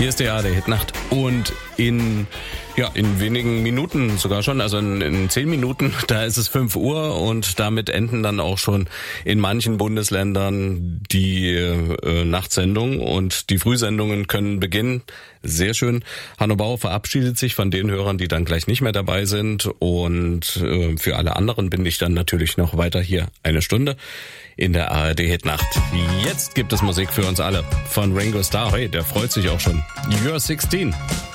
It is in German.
Hier ist die ARD Hitnacht und in wenigen Minuten sogar schon, also in 10 Minuten, da ist es 5 Uhr und damit enden dann auch schon in manchen Bundesländern die Nachtsendungen und die Frühsendungen können beginnen. Sehr schön. Hanno Bauer verabschiedet sich von den Hörern, die dann gleich nicht mehr dabei sind und für alle anderen bin ich dann natürlich noch weiter hier 1 Stunde in der ARD Hitnacht. Jetzt gibt es Musik für uns alle von Ringo Starr. Hey, der freut sich auch schon. You're 16.